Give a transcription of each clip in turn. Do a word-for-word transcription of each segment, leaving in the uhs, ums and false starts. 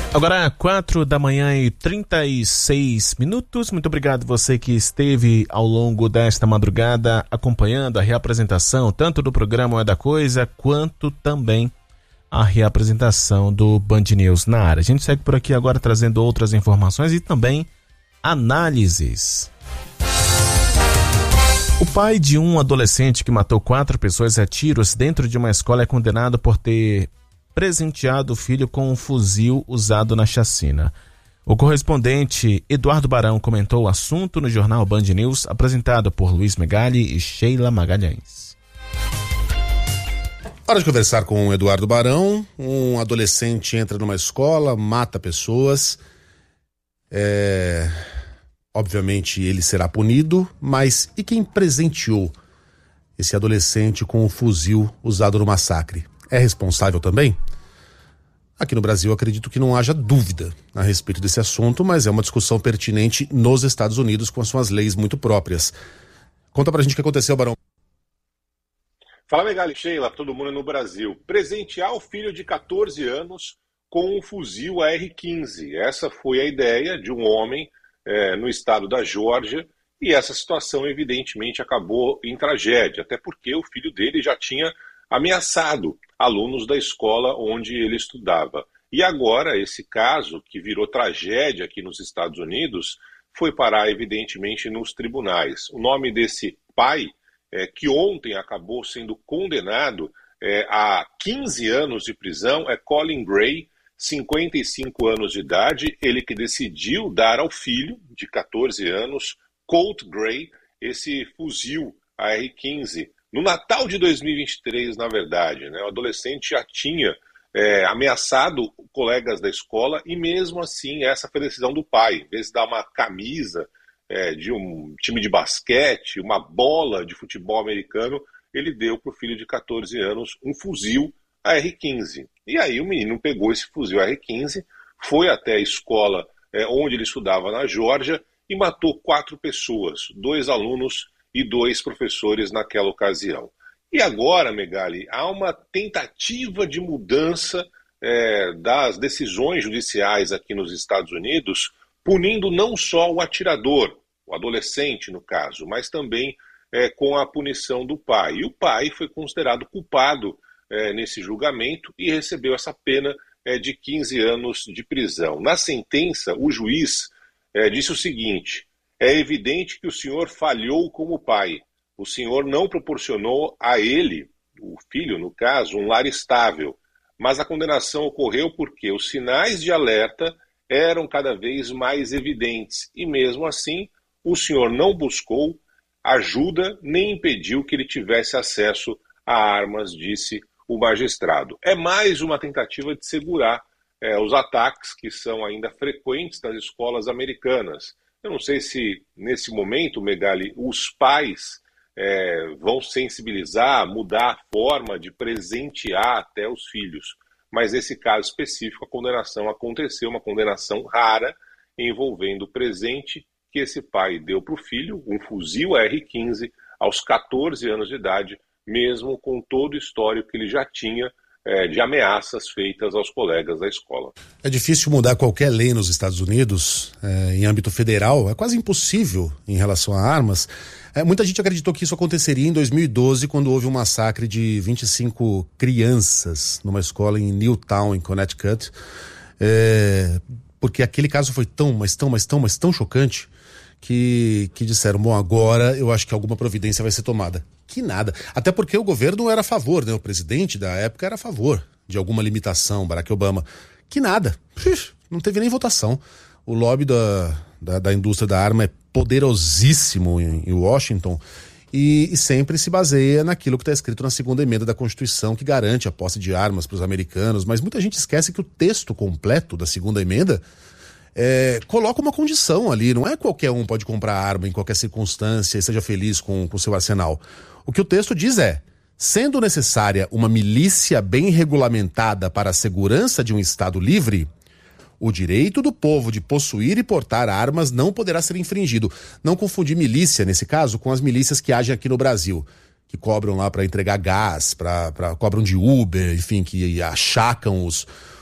Agora, quatro da manhã e trinta e seis minutos. Muito obrigado você que esteve ao longo desta madrugada acompanhando a reapresentação tanto do programa É da Coisa, quanto também a reapresentação do Band News na área. A gente segue por aqui agora trazendo outras informações e também análises. O pai de um adolescente que matou quatro pessoas a tiros dentro de uma escola é condenado por ter presenteado o filho com um fuzil usado na chacina. O correspondente Eduardo Barão comentou o assunto no jornal Band News, apresentado por Luiz Megali e Sheila Magalhães. Hora de conversar com o Eduardo Barão. Um adolescente entra numa escola, mata pessoas. É... Obviamente ele será punido, mas e quem presenteou esse adolescente com o fuzil usado no massacre? É responsável também? Aqui no Brasil, acredito que não haja dúvida a respeito desse assunto, mas é uma discussão pertinente nos Estados Unidos com as suas leis muito próprias. Conta pra gente o que aconteceu, Barão. Fala, Megali, Sheila, todo mundo no Brasil. Presentear o filho de catorze anos com um fuzil A R quinze. Essa foi a ideia de um homem é, no estado da Geórgia, e essa situação, evidentemente, acabou em tragédia, até porque o filho dele já tinha ameaçado alunos da escola onde ele estudava. E agora, esse caso, que virou tragédia aqui nos Estados Unidos, foi parar, evidentemente, nos tribunais. O nome desse pai, é, que ontem acabou sendo condenado é, a quinze anos de prisão, é Colin Gray, cinquenta e cinco anos de idade, ele que decidiu dar ao filho, de catorze anos, Colt Gray, esse fuzil A R quinze. No Natal de dois mil e vinte e três, na verdade, né, o adolescente já tinha é, ameaçado colegas da escola e mesmo assim essa foi a decisão do pai. Em vez de dar uma camisa é, de um time de basquete, uma bola de futebol americano, ele deu para o filho de catorze anos um fuzil A R quinze. E aí o menino pegou esse fuzil A R quinze, foi até a escola é, onde ele estudava na Geórgia e matou quatro pessoas, dois alunos e dois professores naquela ocasião. E agora, Megali, há uma tentativa de mudança é, das decisões judiciais aqui nos Estados Unidos, punindo não só o atirador, o adolescente no caso, mas também é, com a punição do pai. E o pai foi considerado culpado é, nesse julgamento e recebeu essa pena é, de quinze anos de prisão. Na sentença, o juiz é, disse o seguinte: é evidente que o senhor falhou como pai. O senhor não proporcionou a ele, o filho no caso, um lar estável. Mas a condenação ocorreu porque os sinais de alerta eram cada vez mais evidentes. E mesmo assim, o senhor não buscou ajuda nem impediu que ele tivesse acesso a armas, disse o magistrado. É mais uma tentativa de segurar é, os ataques que são ainda frequentes nas escolas americanas. Eu não sei se, nesse momento, Megali, os pais é, vão sensibilizar, mudar a forma de presentear até os filhos. Mas nesse caso específico, a condenação aconteceu, uma condenação rara, envolvendo o presente que esse pai deu para o filho, um fuzil A R quinze, aos catorze anos de idade, mesmo com todo o histórico que ele já tinha É, de ameaças feitas aos colegas da escola. É difícil mudar qualquer lei nos Estados Unidos, é, em âmbito federal, é quase impossível em relação a armas. É, muita gente acreditou que isso aconteceria em dois mil e doze, quando houve um massacre de vinte e cinco crianças numa escola em Newtown, em Connecticut, é, porque aquele caso foi tão, mas tão, mas tão, mas tão chocante, que, que disseram, bom, agora eu acho que alguma providência vai ser tomada. Que nada. Até porque o governo era a favor, né? O presidente da época era a favor de alguma limitação, Barack Obama. Que nada. Não teve nem votação. O lobby da, da, da indústria da arma é poderosíssimo em, em Washington e, e sempre se baseia naquilo que está escrito na segunda emenda da Constituição, que garante a posse de armas para os americanos. Mas muita gente esquece que o texto completo da segunda emenda É, coloca uma condição ali, não é qualquer um pode comprar arma em qualquer circunstância e seja feliz com o seu arsenal. O que o texto diz é: sendo necessária uma milícia bem regulamentada para a segurança de um Estado livre, o direito do povo de possuir e portar armas não poderá ser infringido. Não confundir milícia, nesse caso, com as milícias que agem aqui no Brasil, que cobram lá para entregar gás, pra, pra, cobram de Uber, enfim, que achacam os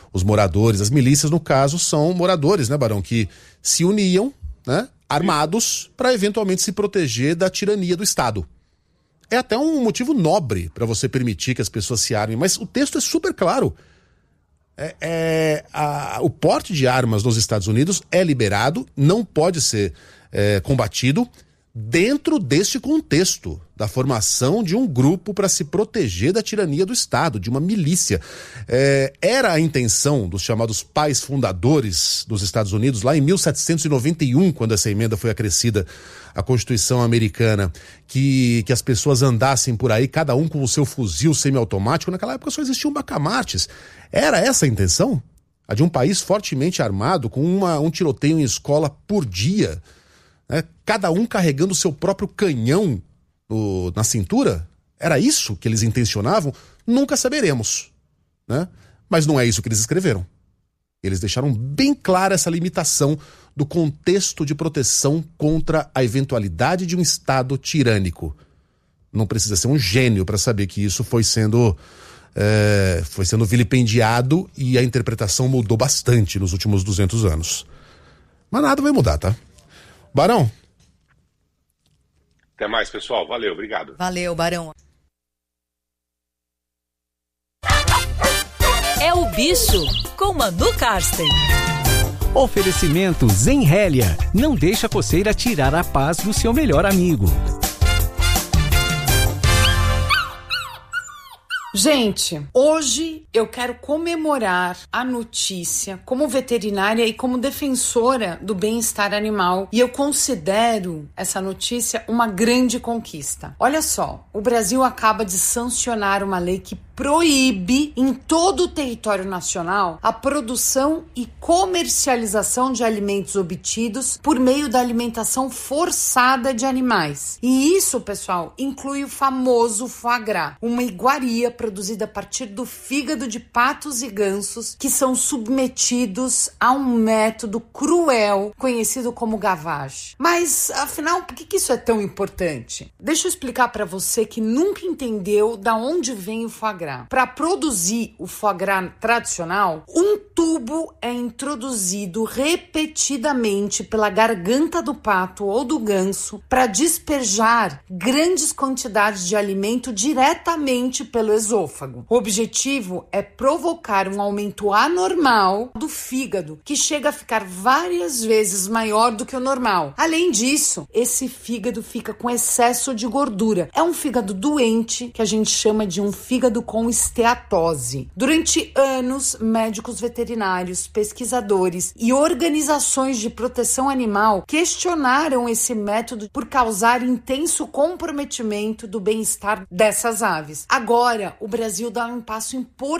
os moradores, as milícias, no caso, são moradores, né, Barão, que se uniam, né, armados, para eventualmente se proteger da tirania do Estado. É até um motivo nobre para você permitir que as pessoas se armem, mas o texto é super claro. É, é, a, o porte de armas nos Estados Unidos é liberado, não pode ser é, combatido dentro deste contexto da formação de um grupo para se proteger da tirania do Estado, de uma milícia. É, era a intenção dos chamados pais fundadores dos Estados Unidos, lá em mil setecentos e noventa e um, quando essa emenda foi acrescida à Constituição americana, que, que as pessoas andassem por aí, cada um com o seu fuzil semiautomático. Naquela época só existiam bacamartes. Era essa a intenção? A de um país fortemente armado, com uma, um tiroteio em escola por dia, né? Cada um carregando o seu próprio canhão no, na cintura? Era isso que eles intencionavam? Nunca saberemos, né? Mas não é isso que eles escreveram. Eles deixaram bem clara essa limitação do contexto de proteção contra a eventualidade de um Estado tirânico. Não precisa ser um gênio para saber que isso foi sendo, é, foi sendo vilipendiado, e a interpretação mudou bastante nos últimos duzentos anos. Mas nada vai mudar, tá? Barão. Até mais, pessoal. Valeu, obrigado. Valeu, Barão. É o Bicho, com Manu Karsten. Oferecimento Zenrélia. Não deixa a coceira tirar a paz do seu melhor amigo. Gente, hoje eu quero comemorar a notícia como veterinária e como defensora do bem-estar animal, e eu considero essa notícia uma grande conquista. Olha só, o Brasil acaba de sancionar uma lei que proíbe em todo o território nacional a produção e comercialização de alimentos obtidos por meio da alimentação forçada de animais. E isso, pessoal, inclui o famoso foie gras, uma iguaria produzida a partir do fígado de patos e gansos que são submetidos a um método cruel conhecido como gavage. Mas, afinal, por que que isso é tão importante? Deixa eu explicar para você que nunca entendeu da onde vem o foie gras. Para produzir o foie gras tradicional, um tubo é introduzido repetidamente pela garganta do pato ou do ganso para despejar grandes quantidades de alimento diretamente pelo esôfago. O objetivo é provocar um aumento anormal do fígado, que chega a ficar várias vezes maior do que o normal. Além disso, esse fígado fica com excesso de gordura. É um fígado doente, que a gente chama de um fígado com esteatose. Durante anos, médicos veterinários, pesquisadores e organizações de proteção animal questionaram esse método por causar intenso comprometimento do bem-estar dessas aves. Agora, o Brasil dá um passo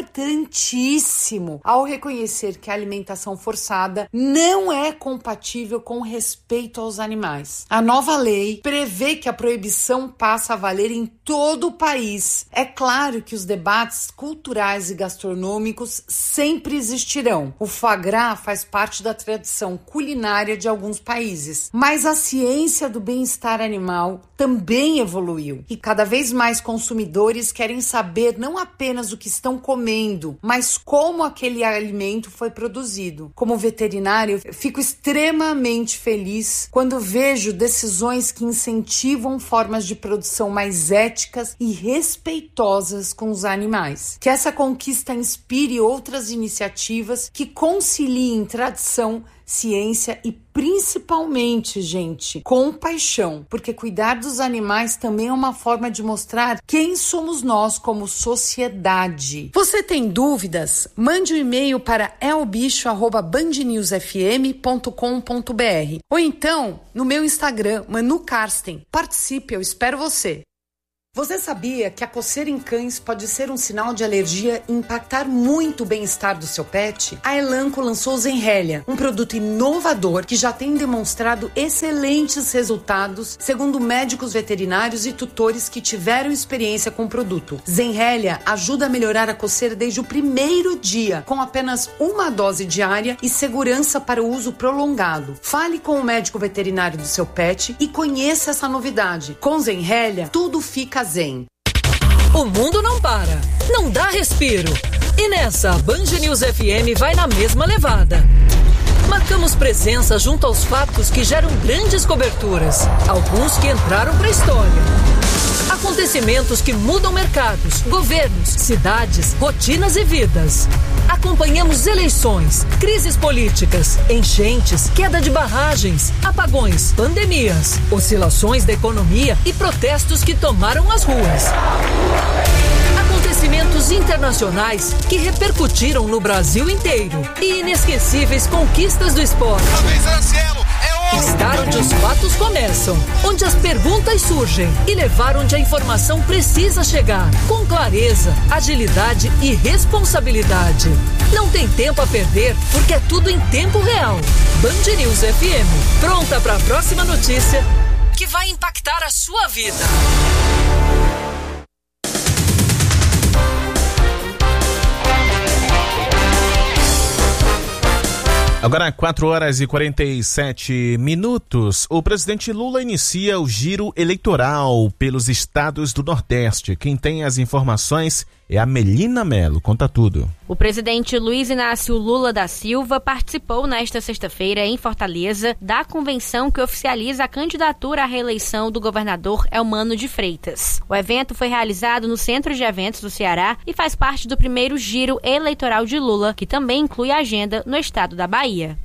importantíssimo ao reconhecer que a alimentação forçada não é compatível com o respeito aos animais. A nova lei prevê que a proibição passa a valer em todo o país. É claro que os debates culturais e gastronômicos sempre existirão. O foie gras faz parte da tradição culinária de alguns países, mas a ciência do bem-estar animal também evoluiu e cada vez mais consumidores querem saber não apenas o que estão comendo, mas como aquele alimento foi produzido. Como veterinário, eu fico extremamente feliz quando vejo decisões que incentivam formas de produção mais éticas e respeitosas com os animais. Que essa conquista inspire outras iniciativas que conciliem tradição, ciência e principalmente, gente, compaixão, porque cuidar dos animais também é uma forma de mostrar quem somos nós como sociedade. Você tem dúvidas? Mande um e-mail para é o bicho arroba band news f m ponto com ponto b r ou então no meu Instagram, Manu Karsten. Participe, eu espero você. Você sabia que a coceira em cães pode ser um sinal de alergia e impactar muito o bem-estar do seu pet? A Elanco lançou o Zenrélia, um produto inovador que já tem demonstrado excelentes resultados, segundo médicos veterinários e tutores que tiveram experiência com o produto. Zenrélia ajuda a melhorar a coceira desde o primeiro dia, com apenas uma dose diária e segurança para o uso prolongado. Fale com o médico veterinário do seu pet e conheça essa novidade. Com Zenrélia, tudo fica zen. O mundo não para, não dá respiro. E nessa, a Band News F M vai na mesma levada. Marcamos presença junto aos fatos que geram grandes coberturas, alguns que entraram para a história. Acontecimentos que mudam mercados, governos, cidades, rotinas e vidas. Acompanhamos eleições, crises políticas, enchentes, queda de barragens, apagões, pandemias, oscilações da economia e protestos que tomaram as ruas. Acontecimentos internacionais que repercutiram no Brasil inteiro e inesquecíveis conquistas do esporte. Estar onde os fatos começam, onde as perguntas surgem e levar onde a informação precisa chegar, com clareza, agilidade e responsabilidade. Não tem tempo a perder, porque é tudo em tempo real. Band News F M, pronta para a próxima notícia que vai impactar a sua vida. Agora, quatro horas e quarenta e sete minutos, o presidente Lula inicia o giro eleitoral pelos estados do Nordeste. Quem tem as informações é a Melina Mello. Conta tudo. O presidente Luiz Inácio Lula da Silva participou nesta sexta-feira em Fortaleza da convenção que oficializa a candidatura à reeleição do governador Elmano de Freitas. O evento foi realizado no Centro de Eventos do Ceará e faz parte do primeiro giro eleitoral de Lula, que também inclui a agenda no estado da Bahia.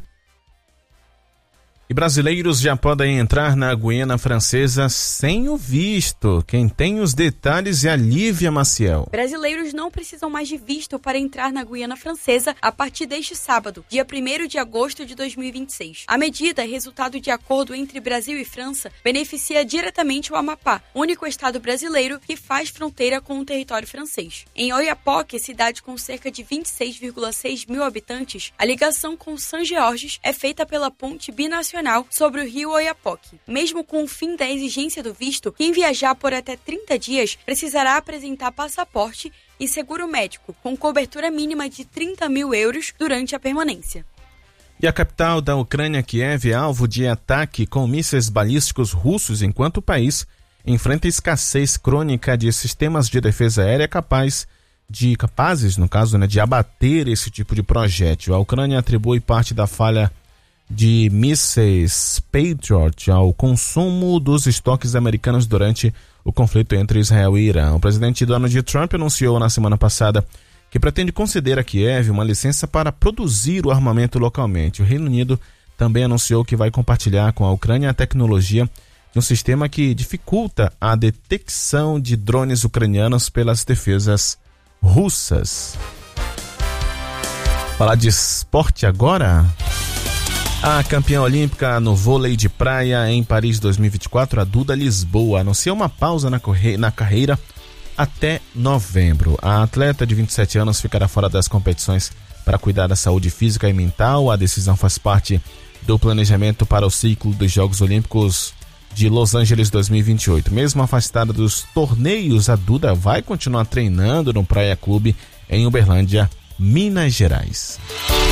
E brasileiros já podem entrar na Guiana Francesa sem o visto. Quem tem os detalhes é a Lívia Maciel. Brasileiros não precisam mais de visto para entrar na Guiana Francesa a partir deste sábado, dia primeiro de agosto de dois mil e vinte e seis. A medida, resultado de acordo entre Brasil e França, beneficia diretamente o Amapá, único estado brasileiro que faz fronteira com o território francês. Em Oiapoque, cidade com cerca de vinte e seis vírgula seis mil habitantes, a ligação com São Georges é feita pela ponte binacional sobre o rio Oiapoque. Mesmo com o fim da exigência do visto, quem viajar por até trinta dias precisará apresentar passaporte e seguro médico, com cobertura mínima de trinta mil euros durante a permanência. E a capital da Ucrânia, Kiev, é alvo de ataque com mísseis balísticos russos, enquanto o país enfrenta escassez crônica de sistemas de defesa aérea capaz de, capazes, no caso, né, de abater esse tipo de projétil. A Ucrânia atribui parte da falha de mísseis Patriot ao consumo dos estoques americanos durante o conflito entre Israel e Irã. O presidente Donald Trump anunciou na semana passada que pretende conceder a Kiev uma licença para produzir o armamento localmente. O Reino Unido também anunciou que vai compartilhar com a Ucrânia a tecnologia de um sistema que dificulta a detecção de drones ucranianos pelas defesas russas. Falar de esporte agora? A campeã olímpica no vôlei de praia em Paris dois mil e vinte e quatro, a Duda Lisboa, anuncia uma pausa na, corre... na carreira até novembro. A atleta de vinte e sete anos ficará fora das competições para cuidar da saúde física e mental. A decisão faz parte do planejamento para o ciclo dos Jogos Olímpicos de Los Angeles dois mil e vinte e oito. Mesmo afastada dos torneios, a Duda vai continuar treinando no Praia Clube em Uberlândia, Minas Gerais.